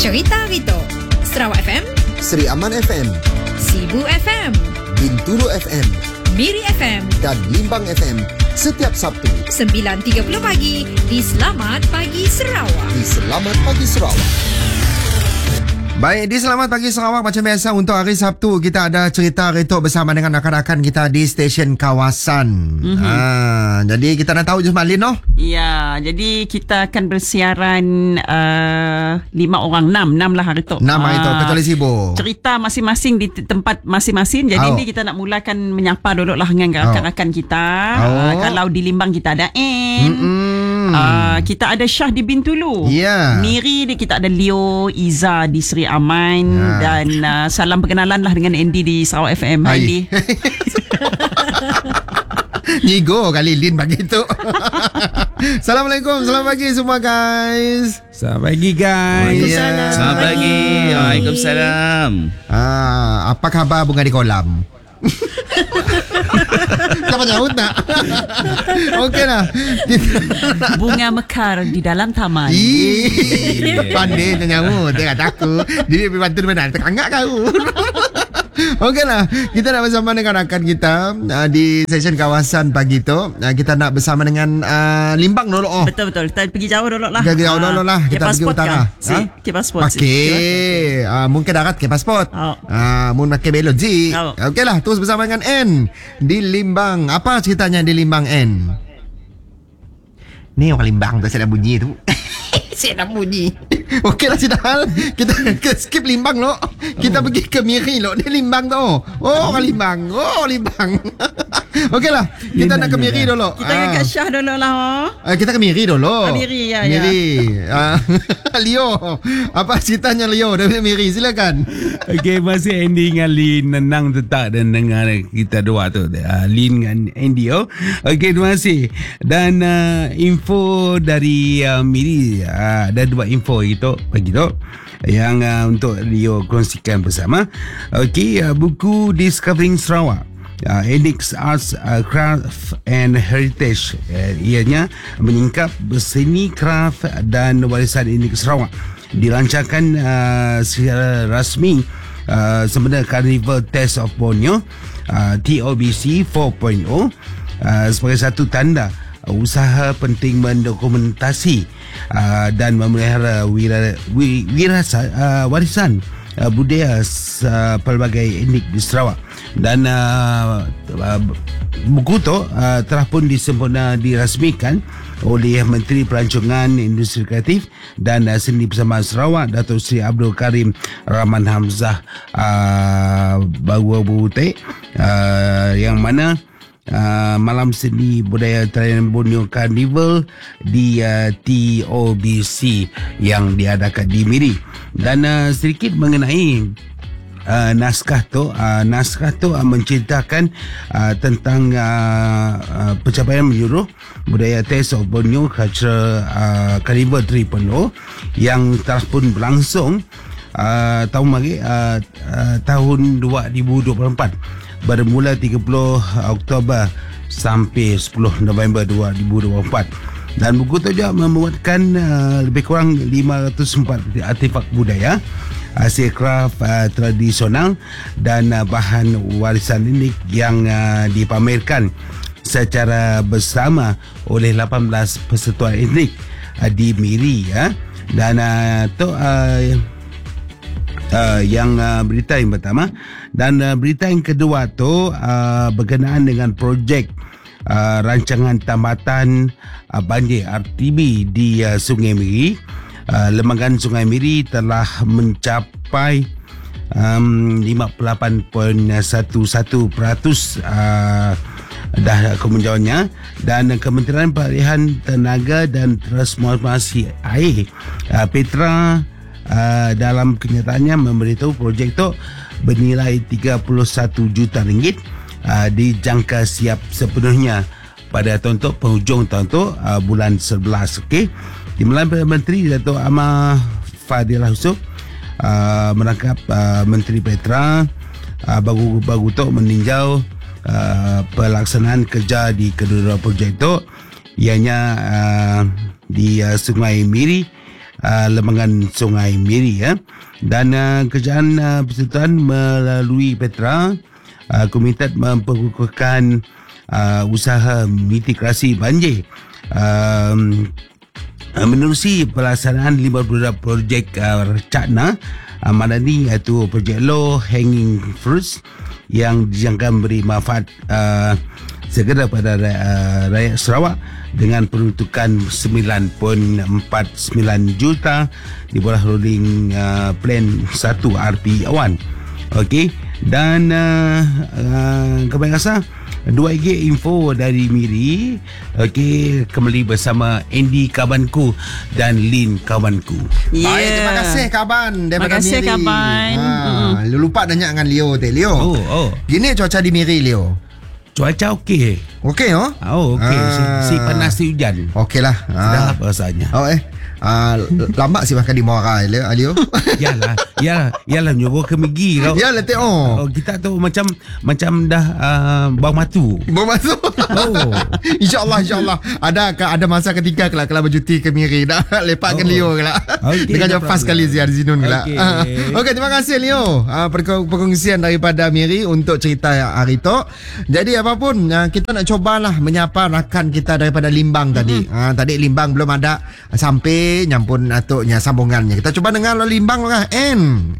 Cerita Rito, Sarawak FM, Seri Aman FM, Sibu FM, Bintulu FM, Miri FM dan Limbang FM setiap Sabtu 9.30 pagi di Selamat Pagi Sarawak. di Selamat Pagi Sarawak. Baik, di Selamat Pagi Sarawak macam biasa untuk hari Sabtu kita ada cerita retok bersama dengan rakan-rakan kita di stesen kawasan. Jadi kita nak tahu je Malin noh. Ya, jadi kita akan bersiaran 6 lah hari tu. 6 hari tu kecuali Sibu. Cerita masing-masing di tempat masing-masing. Jadi ni kita nak mulakan menyapa dulu lah dengan rakan-rakan kita. Kalau di Limbang kita ada kita ada Syah di Bintulu. Miri kita ada Leo, Iza di Seri Aman dan salam perkenalan lah dengan Andy di Sarawak FM. Hai Andy. Nyigo kali Lin bagi tu. Assalamualaikum, selamat pagi semua guys. Selamat pagi guys. Selamat pagi. Waalaikumsalam. Apa khabar bunga di kolam? Siapa nyaut nak? Okey lah. Bunga mekar di dalam taman. Pandai nyaut. Dia kata aku dia pergi bantu mana terangkat kau. Okey lah, kita nak bersama dengan rakan kita di stesen kawasan pagi tu. Kita nak bersama dengan Limbang dulu. Betul. Kita pergi jauh dulu lah. Pergi jauh dulu lah. Kita pergi utara. Ke pasport. Okey. Mungkin darat ke pasport. Mungkin pakai belon ji. Okey lah, terus bersama dengan N di Limbang. Apa ceritanya di Limbang N? Ni orang Limbang tu saya dah bunyi tu. Saya dah bunyi. Okey lah Sidal. Kita skip Limbang lo. Kita pergi ke Miri lo. Ni Limbang tu. Orang Limbang. Limbang. Okey lah. Kita nak ke Miri dulu. Kita ke Syah dulu lah. Kita ke Miri dulu. Miri ya. Miri. Leo. Apa ceritanya Leo dari Miri? Silakan. Okey, masih Andy dengan Lin nenang tetap dan dengar kita dua tu. Lin dengan Andy. Okey, terima kasih. Dan info dari Miri. Ada dua info itu pagi tu yang untuk Leo kongsikan bersama. Okey, buku Discovering Sarawak, Enix Arts, Craft and Heritage, ianya menyingkap seni craft dan warisan Enix Sarawak, dilancarkan secara rasmi sempena Carnival Test of Borneo TOBC 4.0 sebagai satu tanda usaha penting mendokumentasi dan memelihara warisan budaya pelbagai etnik di Sarawak. Dan buku tu telah pun dirasmikan oleh Menteri Pelancongan Industri Kreatif dan Seni Bersama Sarawak, Datuk Seri Abdul Karim Rahman Hamzah Baguabutek, yang mana Malam Seni Budaya Tarian Borneo Carnival di TOBC yang diadakan di Miri. Dan sedikit mengenai naskah tu menceritakan tentang pencapaian menyeluruh budaya Taste of Borneo Cultural Carnival 3.0 yang telah pun berlangsung tahun 2024 bermula 30 Oktober sampai 10 November 2024. Dan buku itu juga memuatkan lebih kurang 540 artefak budaya, hasil craft tradisional dan bahan warisan etnik yang dipamerkan secara bersama oleh 18 persatuan etnik di Miri. Dan itu yang berita yang pertama. Dan berita yang kedua tu berkenaan dengan projek rancangan tambatan banjir RTB di Sungai Miri. Lembagaan Sungai Miri telah mencapai 58.11% dah kemunculannya. Dan Kementerian Palihan Tenaga dan Transformasi Air Petra dalam kenyataannya memberitahu projek itu bernilai 31 juta ringgit dijangka siap sepenuhnya pada tahun penghujung tahun bulan 11. Okey, di melalui Menteri Datuk Amar Fadilah Yusof merangkap Menteri Petra baru tu meninjau pelaksanaan kerja di kedua projek itu, ianya di Sungai Miri lembangan Sungai Miri dan kerajaan persekutuan melalui Petra Komited memperkukuhkan usaha mitigasi banjir menerusi pelaksanaan 50 projek Cakna Madani, iaitu projek low hanging fruits yang dijangka beri manfaat segera pada rakyat Sarawak dengan peruntukan 9.49 juta di bawah rolling plan 1 RP1. Okey, dan kami rasa 2 info dari Miri. Okey, kembali bersama Andy kawanku dan Lin kawanku. Baik, terima kasih kawan daripada Miri. Terima kasih kawan. Lupa nanya dengan Leo teh. Leo. Gini cuaca di Miri, Leo. Cuaca okey. Okey okey. Si panas si hujan. Okeylah. Sedap rasanya. Lama sih makan di Muara, Leo. Yalah nyuruh ke Migi kau. Yalah tengok. Kita tu macam dah bau matu. InsyaAllah ada masa ketika kalau bercuti ke Miri dah lepak ke Leo kelak. Dengan pas sekali ziarah Zinun kelak. Okey, terima kasih Leo perkongsian daripada Miri untuk cerita hari tu. Jadi apapun kita nak cubalah menyapa rakan kita daripada Limbang tadi. Tadi Limbang belum ada sampai nyampun atuknya sambungannya. Kita cuba dengar lo Limbang lah. N.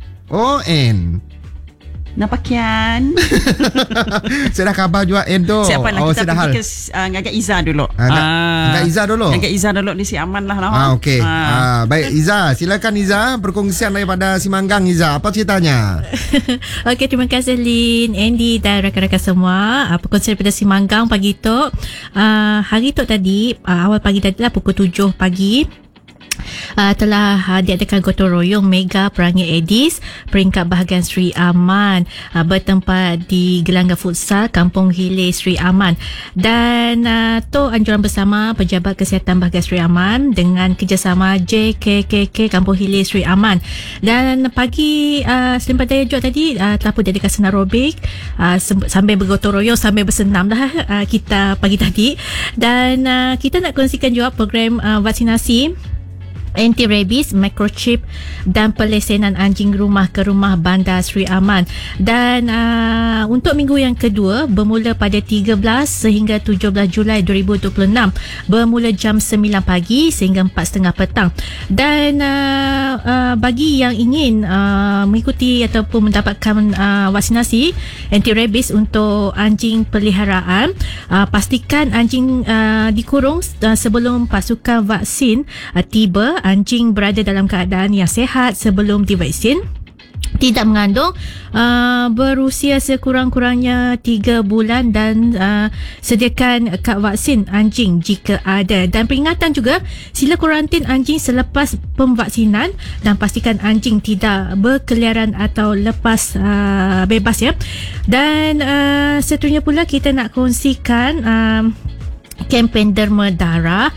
Nampakian. Saya dah khabar juga N tu. Siapa lah kita pergi ke ngagak Iza dulu. Ngagak Iza dulu ni si aman lah. Okey. Baik Iza, silakan Iza perkongsian daripada Simanggang. Iza, apa ceritanya? Okey, terima kasih Lin, Andy dan rakan-rakan semua. Perkongsian daripada Simanggang pagi tu. Hari tu tadi, awal pagi tadi lah pukul 7 pagi. Telah diadakan gotong royong mega Perangi Edis peringkat bahagian Sri Aman bertempat di Gelanggang Futsal Kampung Hilir Sri Aman, dan tu anjuran bersama Pejabat Kesihatan bahagian Sri Aman dengan kerjasama JKKK Kampung Hilir Sri Aman. Dan pagi Selimpah Daya juga tadi telah pun diadakan senam aerobik sambil bergotong royong sambil bersenam dah kita pagi tadi. Dan kita nak kongsikan juga program vaksinasi anti-rabies, microchip dan pelesenan anjing rumah ke rumah bandar Sri Aman. Dan untuk minggu yang kedua bermula pada 13 sehingga 17 Julai 2026 bermula jam 9 pagi sehingga 4.30 petang. Dan bagi yang ingin mengikuti ataupun mendapatkan vaksinasi anti-rabies untuk anjing peliharaan, pastikan anjing dikurung sebelum pasukan vaksin tiba. Anjing berada dalam keadaan yang sihat sebelum divaksin, tidak mengandung, berusia sekurang-kurangnya 3 bulan dan sediakan kad vaksin anjing jika ada. Dan peringatan juga, sila kuarantin anjing selepas pemvaksinan dan pastikan anjing tidak berkeliaran atau lepas bebas ya. Dan seterusnya pula kita nak kongsikan kempen derma darah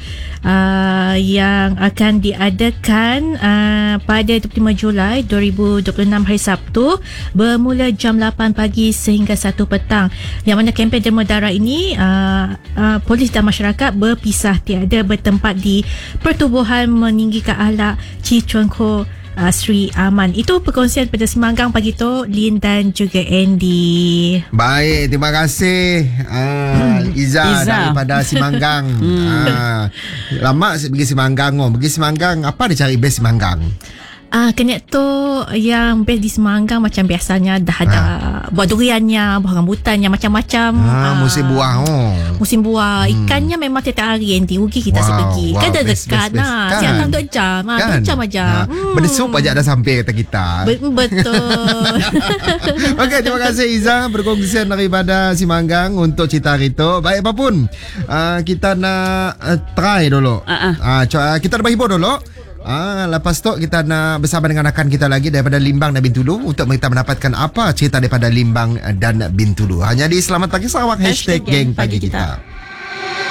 yang akan diadakan pada 25 Julai 2026 hari Sabtu bermula jam 8 pagi sehingga 1 petang. Yang mana kempen derma darah ini polis dan masyarakat berpisah tiada bertempat di Pertubuhan Meninggikan Akhlak Cichuanko Sri Aman. Itu perkongsian pada Semanggang pagi tu, Lin dan juga Andy. Baik, terima kasih Iza daripada Semanggang. Lama pergi Semanggang. Pergi Semanggang, apa dia cari best Semanggang? Kenyat tu yang best di Semanggang macam biasanya dah ada buah duriannya, buah rambutannya, macam-macam. Musim buah. Musim buah. Ikannya memang tiap hari Andy rugi kita pergi. Kan dah dekat lah. Siang 2 jam. 2 jam aja. Berdesuk aja dah sampai kata kita. Betul. Okey, terima kasih Iza berkongsian daripada Semanggang untuk cerita hari tu. Baik apapun, kita nak try dulu. Kita nak berhibur dulu. Lepas tu kita nak bersama dengan rakan kita lagi daripada Limbang dan Bintulu untuk kita mendapatkan apa cerita daripada Limbang dan Bintulu. Hanya di Selamat Pagi Sarawak #geng pagi kita.